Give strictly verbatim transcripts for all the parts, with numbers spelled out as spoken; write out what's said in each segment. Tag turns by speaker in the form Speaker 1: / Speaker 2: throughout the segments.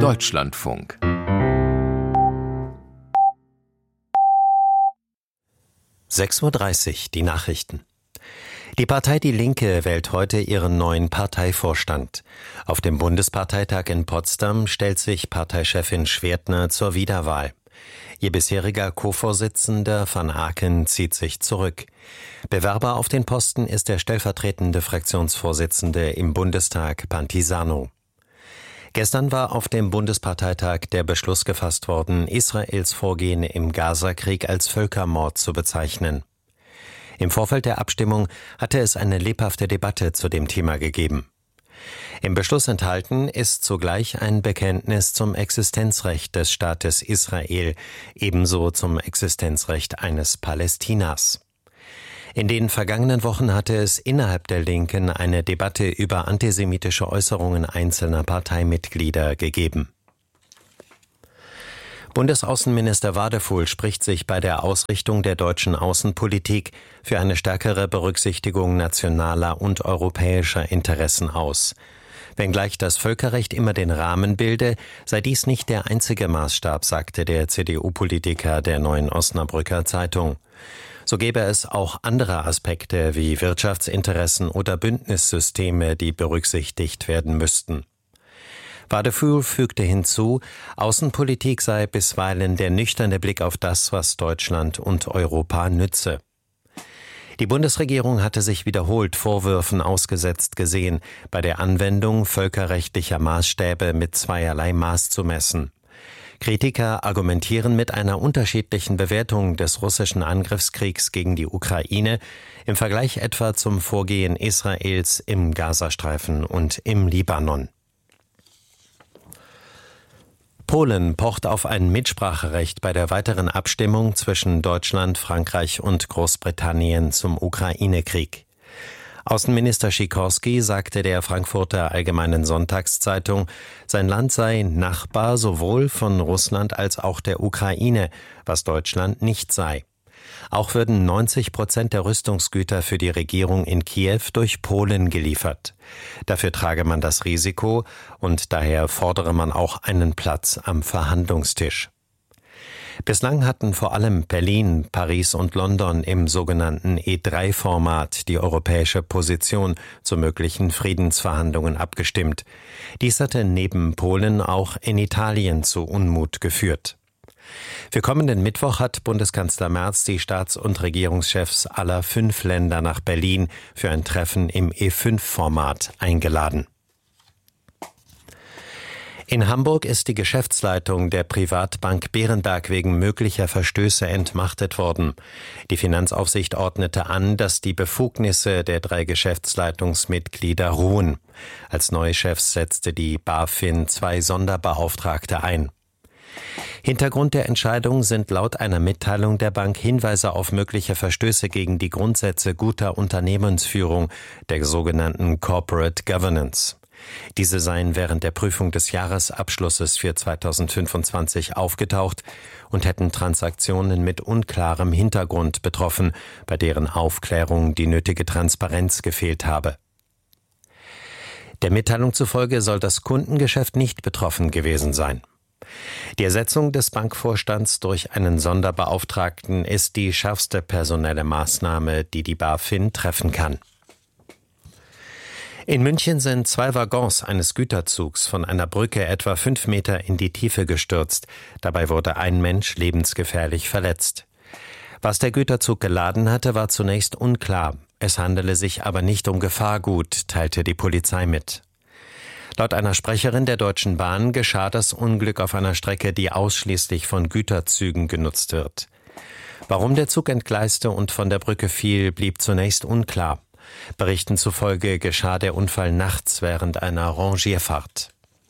Speaker 1: Deutschlandfunk.
Speaker 2: sechs Uhr dreißig, die Nachrichten. Die Partei Die Linke wählt heute ihren neuen Parteivorstand. Auf dem Bundesparteitag in Potsdam stellt sich Parteichefin Schwertner zur Wiederwahl. Ihr bisheriger Co-Vorsitzender Van Aken zieht sich zurück. Bewerber auf den Posten ist der stellvertretende Fraktionsvorsitzende im Bundestag, Pantisano. Gestern war auf dem Bundesparteitag der Beschluss gefasst worden, Israels Vorgehen im Gazakrieg als Völkermord zu bezeichnen. Im Vorfeld der Abstimmung hatte es eine lebhafte Debatte zu dem Thema gegeben. Im Beschluss enthalten ist zugleich ein Bekenntnis zum Existenzrecht des Staates Israel, ebenso zum Existenzrecht eines Palästinas. In den vergangenen Wochen hatte es innerhalb der Linken eine Debatte über antisemitische Äußerungen einzelner Parteimitglieder gegeben. Bundesaußenminister Wadefuhl spricht sich bei der Ausrichtung der deutschen Außenpolitik für eine stärkere Berücksichtigung nationaler und europäischer Interessen aus. Wenngleich das Völkerrecht immer den Rahmen bilde, sei dies nicht der einzige Maßstab, sagte der C D U-Politiker der Neuen Osnabrücker Zeitung. So gäbe es auch andere Aspekte wie Wirtschaftsinteressen oder Bündnissysteme, die berücksichtigt werden müssten. Wadefuhl fügte hinzu, Außenpolitik sei bisweilen der nüchterne Blick auf das, was Deutschland und Europa nütze. Die Bundesregierung hatte sich wiederholt Vorwürfen ausgesetzt gesehen, bei der Anwendung völkerrechtlicher Maßstäbe mit zweierlei Maß zu messen. Kritiker argumentieren mit einer unterschiedlichen Bewertung des russischen Angriffskriegs gegen die Ukraine im Vergleich etwa zum Vorgehen Israels im Gazastreifen und im Libanon. Polen pocht auf ein Mitspracherecht bei der weiteren Abstimmung zwischen Deutschland, Frankreich und Großbritannien zum Ukraine-Krieg. Außenminister Sikorski sagte der Frankfurter Allgemeinen Sonntagszeitung, sein Land sei Nachbar sowohl von Russland als auch der Ukraine, was Deutschland nicht sei. Auch würden neunzig Prozent der Rüstungsgüter für die Regierung in Kiew durch Polen geliefert. Dafür trage man das Risiko und daher fordere man auch einen Platz am Verhandlungstisch. Bislang hatten vor allem Berlin, Paris und London im sogenannten E drei Format die europäische Position zu möglichen Friedensverhandlungen abgestimmt. Dies hatte neben Polen auch in Italien zu Unmut geführt. Für kommenden Mittwoch hat Bundeskanzler Merz die Staats- und Regierungschefs aller fünf Länder nach Berlin für ein Treffen im E fünf Format eingeladen. In Hamburg ist die Geschäftsleitung der Privatbank Berenberg wegen möglicher Verstöße entmachtet worden. Die Finanzaufsicht ordnete an, dass die Befugnisse der drei Geschäftsleitungsmitglieder ruhen. Als neue Chefs setzte die BaFin zwei Sonderbeauftragte ein. Hintergrund der Entscheidung sind laut einer Mitteilung der Bank Hinweise auf mögliche Verstöße gegen die Grundsätze guter Unternehmensführung, der sogenannten Corporate Governance. Diese seien während der Prüfung des Jahresabschlusses für zweitausendfünfundzwanzig aufgetaucht und hätten Transaktionen mit unklarem Hintergrund betroffen, bei deren Aufklärung die nötige Transparenz gefehlt habe. Der Mitteilung zufolge soll das Kundengeschäft nicht betroffen gewesen sein. Die Ersetzung des Bankvorstands durch einen Sonderbeauftragten ist die schärfste personelle Maßnahme, die die BaFin treffen kann. In München sind zwei Waggons eines Güterzugs von einer Brücke etwa fünf Meter in die Tiefe gestürzt. Dabei wurde ein Mensch lebensgefährlich verletzt. Was der Güterzug geladen hatte, war zunächst unklar. Es handele sich aber nicht um Gefahrgut, teilte die Polizei mit. Laut einer Sprecherin der Deutschen Bahn geschah das Unglück auf einer Strecke, die ausschließlich von Güterzügen genutzt wird. Warum der Zug entgleiste und von der Brücke fiel, blieb zunächst unklar. Berichten zufolge geschah der Unfall nachts während einer Rangierfahrt.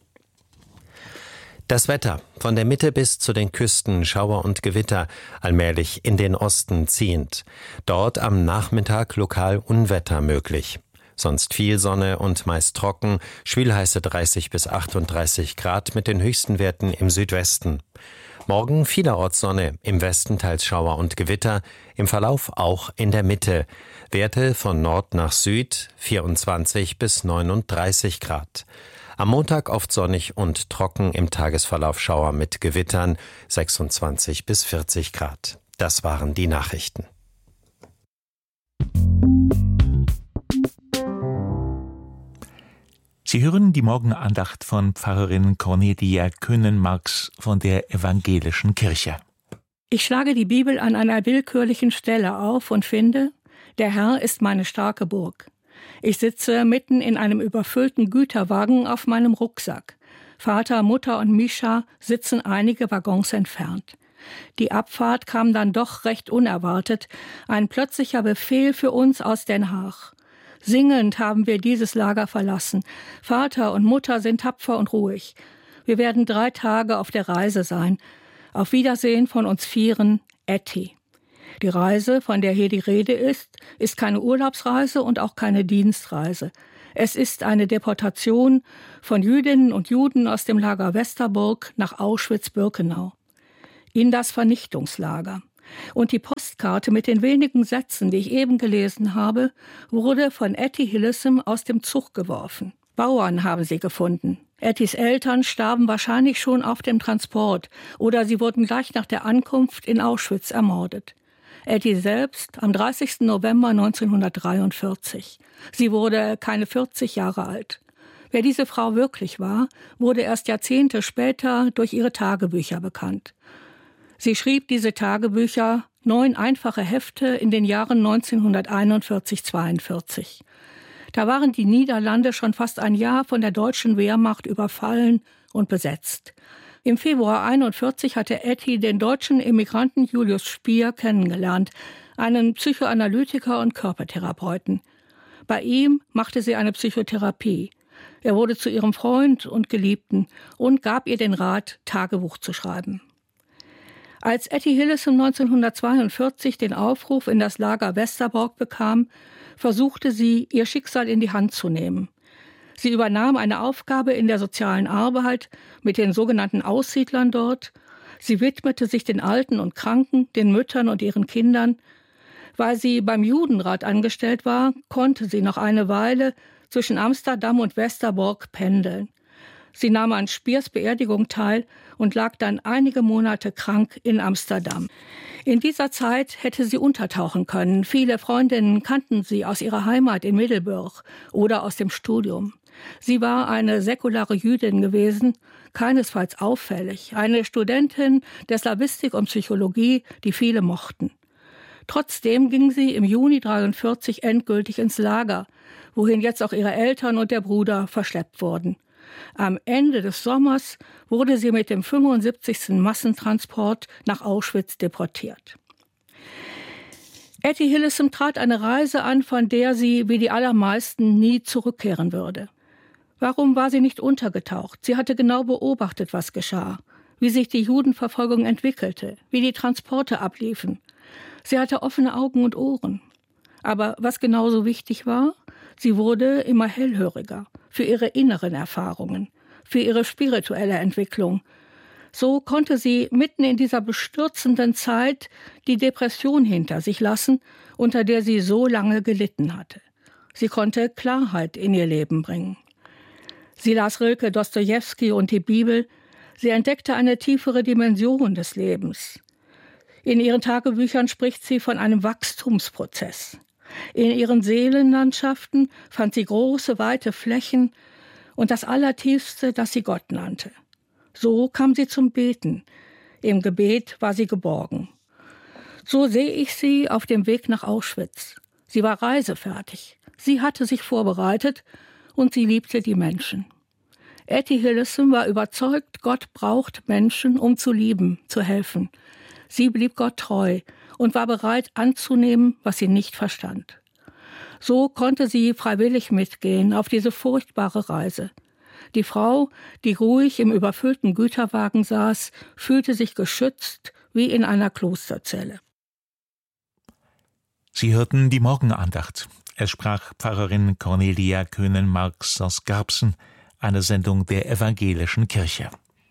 Speaker 2: Das Wetter. Von der Mitte bis zu den Küsten Schauer und Gewitter, allmählich in den Osten ziehend. Dort am Nachmittag lokal Unwetter möglich. Sonst viel Sonne und meist trocken, schwülheiße dreißig bis achtunddreißig Grad mit den höchsten Werten im Südwesten. Morgen vielerorts Sonne, im Westen teils Schauer und Gewitter, im Verlauf auch in der Mitte. Werte von Nord nach Süd vierundzwanzig bis neununddreißig Grad. Am Montag oft sonnig und trocken, im Tagesverlauf Schauer mit Gewittern, sechsundzwanzig bis vierzig Grad. Das waren die Nachrichten.
Speaker 1: Sie hören die Morgenandacht von Pfarrerin Cornelia Könen-Marx von der Evangelischen Kirche.
Speaker 3: Ich schlage die Bibel an einer willkürlichen Stelle auf und finde, der Herr ist meine starke Burg. Ich sitze mitten in einem überfüllten Güterwagen auf meinem Rucksack. Vater, Mutter und Mischa sitzen einige Waggons entfernt. Die Abfahrt kam dann doch recht unerwartet, ein plötzlicher Befehl für uns aus Den Haag. Singend haben wir dieses Lager verlassen. Vater und Mutter sind tapfer und ruhig. Wir werden drei Tage auf der Reise sein. Auf Wiedersehen von uns Vieren, Etty. Die Reise, von der hier die Rede ist, ist keine Urlaubsreise und auch keine Dienstreise. Es ist eine Deportation von Jüdinnen und Juden aus dem Lager Westerburg nach Auschwitz-Birkenau. In das Vernichtungslager. Und die Postkarte mit den wenigen Sätzen, die ich eben gelesen habe, wurde von Etty Hillesum aus dem Zug geworfen. Bauern haben sie gefunden. Ettys Eltern starben wahrscheinlich schon auf dem Transport oder sie wurden gleich nach der Ankunft in Auschwitz ermordet. Etty selbst am dreißigsten November neunzehnhundertdreiundvierzig. Sie wurde keine vierzig Jahre alt. Wer diese Frau wirklich war, wurde erst Jahrzehnte später durch ihre Tagebücher bekannt. Sie schrieb diese Tagebücher, neun einfache Hefte in den Jahren neunzehnhunderteinundvierzig bis zweiundvierzig. Da waren die Niederlande schon fast ein Jahr von der deutschen Wehrmacht überfallen und besetzt. Im Februar einundvierzig hatte Etty den deutschen Immigranten Julius Spier kennengelernt, einen Psychoanalytiker und Körpertherapeuten. Bei ihm machte sie eine Psychotherapie. Er wurde zu ihrem Freund und Geliebten und gab ihr den Rat, Tagebuch zu schreiben. Als Etty Hillesum neunzehnhundertzweiundvierzig den Aufruf in das Lager Westerbork bekam, versuchte sie, ihr Schicksal in die Hand zu nehmen. Sie übernahm eine Aufgabe in der sozialen Arbeit mit den sogenannten Aussiedlern dort. Sie widmete sich den Alten und Kranken, den Müttern und ihren Kindern. Weil sie beim Judenrat angestellt war, konnte sie noch eine Weile zwischen Amsterdam und Westerbork pendeln. Sie nahm an Spiers Beerdigung teil und lag dann einige Monate krank in Amsterdam. In dieser Zeit hätte sie untertauchen können. Viele Freundinnen kannten sie aus ihrer Heimat in Middelburg oder aus dem Studium. Sie war eine säkulare Jüdin gewesen, keinesfalls auffällig, eine Studentin der Slawistik und Psychologie, die viele mochten. Trotzdem ging sie im Juni dreiundvierzig endgültig ins Lager, wohin jetzt auch ihre Eltern und der Bruder verschleppt wurden. Am Ende des Sommers wurde sie mit dem fünfundsiebzigsten Massentransport nach Auschwitz deportiert. Etty Hillesum trat eine Reise an, von der sie, wie die allermeisten, nie zurückkehren würde. Warum war sie nicht untergetaucht? Sie hatte genau beobachtet, was geschah, wie sich die Judenverfolgung entwickelte, wie die Transporte abliefen. Sie hatte offene Augen und Ohren. Aber was genauso wichtig war, sie wurde immer hellhöriger für ihre inneren Erfahrungen, für ihre spirituelle Entwicklung. So konnte sie mitten in dieser bestürzenden Zeit die Depression hinter sich lassen, unter der sie so lange gelitten hatte. Sie konnte Klarheit in ihr Leben bringen. Sie las Rilke, Dostojewski und die Bibel. Sie entdeckte eine tiefere Dimension des Lebens. In ihren Tagebüchern spricht sie von einem Wachstumsprozess. In ihren Seelenlandschaften fand sie große, weite Flächen und das Allertiefste, das sie Gott nannte. So kam sie zum Beten. Im Gebet war sie geborgen. So sehe ich sie auf dem Weg nach Auschwitz. Sie war reisefertig. Sie hatte sich vorbereitet und sie liebte die Menschen. Etty Hillesum war überzeugt, Gott braucht Menschen, um zu lieben, zu helfen. Sie blieb Gott treu und war bereit anzunehmen, was sie nicht verstand. So konnte sie freiwillig mitgehen auf diese furchtbare Reise. Die Frau, die ruhig im überfüllten Güterwagen saß, fühlte sich geschützt wie in einer Klosterzelle.
Speaker 1: Sie hörten die Morgenandacht. Es sprach Pfarrerin Cornelia Könen-Marx aus Garbsen, eine Sendung der Evangelischen Kirche.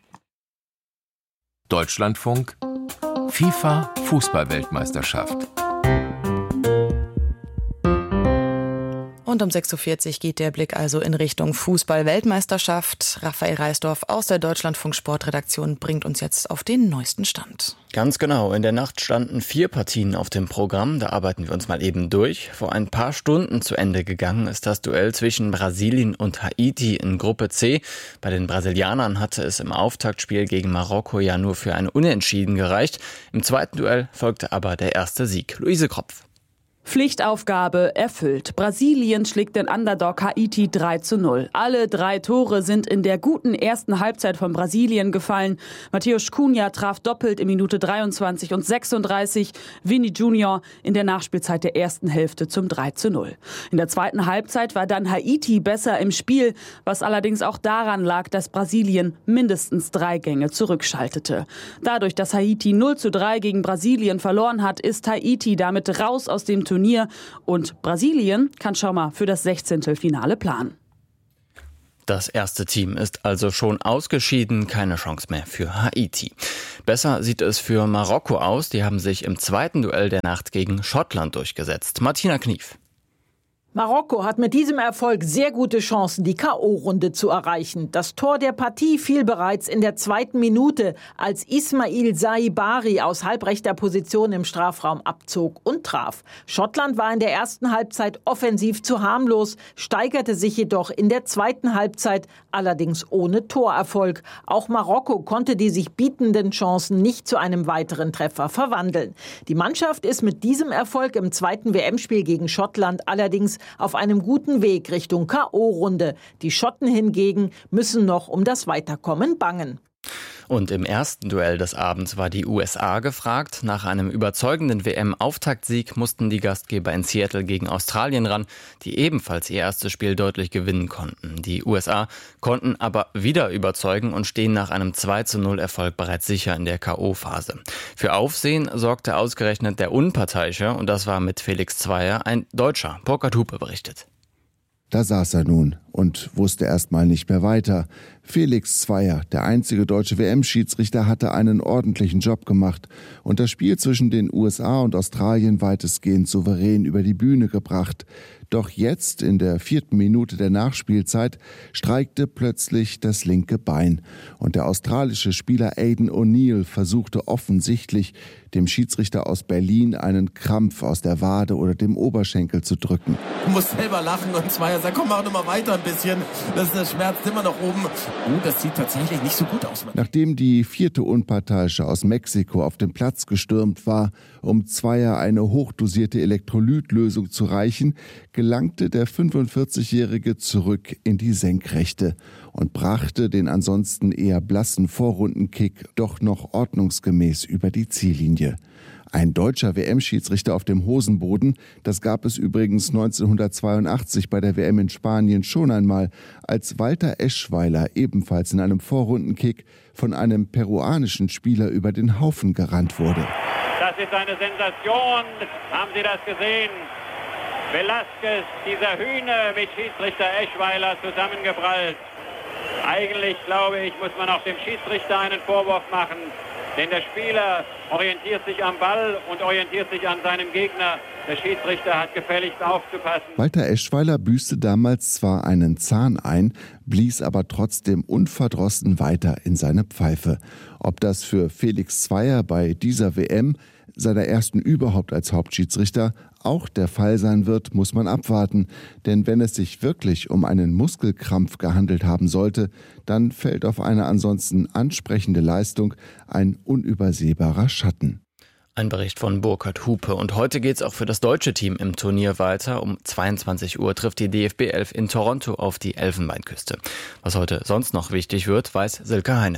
Speaker 4: Deutschlandfunk FIFA Fußball-Weltmeisterschaft.
Speaker 5: Und um sechs Uhr vierzig geht der Blick also in Richtung Fußball-Weltmeisterschaft. Raphael Reisdorf aus der Deutschlandfunk-Sportredaktion bringt uns jetzt auf den neuesten Stand.
Speaker 6: Ganz genau. In der Nacht standen vier Partien auf dem Programm. Da arbeiten wir uns mal eben durch. Vor ein paar Stunden zu Ende gegangen ist das Duell zwischen Brasilien und Haiti in Gruppe C. Bei den Brasilianern hatte es im Auftaktspiel gegen Marokko ja nur für ein Unentschieden gereicht. Im zweiten Duell folgte aber der erste Sieg. Luise Kropf.
Speaker 7: Pflichtaufgabe erfüllt. Brasilien schlägt den Underdog Haiti drei zu null. Alle drei Tore sind in der guten ersten Halbzeit von Brasilien gefallen. Matheus Cunha traf doppelt in Minute dreiundzwanzig und sechsunddreißig. Vini Junior in der Nachspielzeit der ersten Hälfte zum drei zu null. In der zweiten Halbzeit war dann Haiti besser im Spiel, was allerdings auch daran lag, dass Brasilien mindestens drei Gänge zurückschaltete. Dadurch, dass Haiti null zu drei gegen Brasilien verloren hat, ist Haiti damit raus aus dem Turnier. Turnier und Brasilien kann schon mal für das Sechzehntelfinale planen.
Speaker 6: Das erste Team ist also schon ausgeschieden, keine Chance mehr für Haiti. Besser sieht es für Marokko aus, die haben sich im zweiten Duell der Nacht gegen Schottland durchgesetzt. Martina Knief.
Speaker 8: Marokko hat mit diesem Erfolg sehr gute Chancen, die K O-Runde zu erreichen. Das Tor der Partie fiel bereits in der zweiten Minute, als Ismail Saibari aus halbrechter Position im Strafraum abzog und traf. Schottland war in der ersten Halbzeit offensiv zu harmlos, steigerte sich jedoch in der zweiten Halbzeit, allerdings ohne Torerfolg. Auch Marokko konnte die sich bietenden Chancen nicht zu einem weiteren Treffer verwandeln. Die Mannschaft ist mit diesem Erfolg im zweiten W M-Spiel gegen Schottland allerdings auf einem guten Weg Richtung K O-Runde. Die Schotten hingegen müssen noch um das Weiterkommen bangen.
Speaker 6: Und im ersten Duell des Abends war die U S A gefragt. Nach einem überzeugenden W M-Auftaktsieg mussten die Gastgeber in Seattle gegen Australien ran, die ebenfalls ihr erstes Spiel deutlich gewinnen konnten. Die U S A konnten aber wieder überzeugen und stehen nach einem zwei zu null Erfolg bereits sicher in der K O-Phase. Für Aufsehen sorgte ausgerechnet der Unparteiische, und das war mit Felix Zweier ein Deutscher. Burkhard Hupe berichtet.
Speaker 9: Da saß er nun und wusste erst mal nicht mehr weiter. Felix Zweier, der einzige deutsche W M-Schiedsrichter, hatte einen ordentlichen Job gemacht und das Spiel zwischen den U S A und Australien weitestgehend souverän über die Bühne gebracht. Doch jetzt, in der vierten Minute der Nachspielzeit, streikte plötzlich das linke Bein. Und der australische Spieler Aidan O'Neill versuchte offensichtlich, dem Schiedsrichter aus Berlin einen Krampf aus der Wade oder dem Oberschenkel zu drücken.
Speaker 10: Ich muss selber lachen und Zweier sagt, komm, mach noch mal weiter ein bisschen. Das, das schmerzt immer noch oben. Oh, das sieht tatsächlich nicht so gut aus.
Speaker 9: Nachdem die vierte Unparteiische aus Mexiko auf den Platz gestürmt war, um Zweier eine hochdosierte Elektrolytlösung zu reichen, gelangte der fünfundvierzigjährige zurück in die Senkrechte und brachte den ansonsten eher blassen Vorrundenkick doch noch ordnungsgemäß über die Ziellinie. Ein deutscher W M-Schiedsrichter auf dem Hosenboden, das gab es übrigens neunzehnhundertzweiundachtzig bei der W M in Spanien schon einmal, als Walter Eschweiler ebenfalls in einem Vorrundenkick von einem peruanischen Spieler über den Haufen gerannt wurde.
Speaker 11: Das ist eine Sensation. Haben Sie das gesehen? Velasquez, dieser Hühner mit Schiedsrichter Eschweiler zusammengeprallt. Eigentlich, glaube ich, muss man auch dem Schiedsrichter einen Vorwurf machen. Denn der Spieler orientiert sich am Ball und orientiert sich an seinem Gegner. Der Schiedsrichter hat gefälligst aufzupassen.
Speaker 9: Walter Eschweiler büßte damals zwar einen Zahn ein, blies aber trotzdem unverdrossen weiter in seine Pfeife. Ob das für Felix Zweier bei dieser W M, seiner ersten überhaupt als Hauptschiedsrichter, auch der Fall sein wird, muss man abwarten. Denn wenn es sich wirklich um einen Muskelkrampf gehandelt haben sollte, dann fällt auf eine ansonsten ansprechende Leistung ein unübersehbarer Schatten.
Speaker 6: Ein Bericht von Burkhard Hupe. Und heute geht's auch für das deutsche Team im Turnier weiter. Um zweiundzwanzig Uhr trifft die D F B elf in Toronto auf die Elfenbeinküste. Was heute sonst noch wichtig wird, weiß Silke Heine.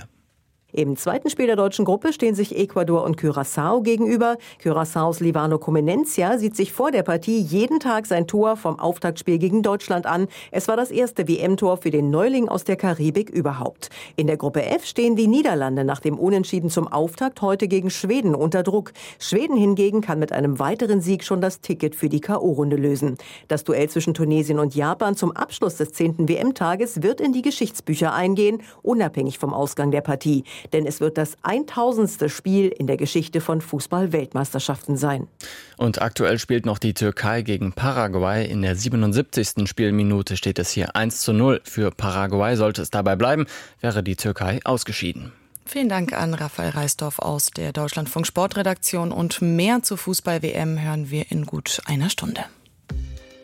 Speaker 12: Im zweiten Spiel der deutschen Gruppe stehen sich Ecuador und Curaçao gegenüber. Curaçaos Livano Comenencia sieht sich vor der Partie jeden Tag sein Tor vom Auftaktspiel gegen Deutschland an. Es war das erste W M-Tor für den Neuling aus der Karibik überhaupt. In der Gruppe F stehen die Niederlande nach dem Unentschieden zum Auftakt heute gegen Schweden unter Druck. Schweden hingegen kann mit einem weiteren Sieg schon das Ticket für die K O-Runde lösen. Das Duell zwischen Tunesien und Japan zum Abschluss des zehnten W M-Tages wird in die Geschichtsbücher eingehen, unabhängig vom Ausgang der Partie. denn es wird das tausendste Spiel in der Geschichte von Fußball-Weltmeisterschaften sein.
Speaker 6: Und aktuell spielt noch die Türkei gegen Paraguay. In der siebenundsiebzigsten Spielminute steht es hier eins zu null. Für Paraguay sollte es dabei bleiben, wäre die Türkei ausgeschieden.
Speaker 5: Vielen Dank an Raphael Reisdorf aus der Deutschlandfunk Sportredaktion. Und mehr zur Fußball-W M hören wir in gut einer Stunde.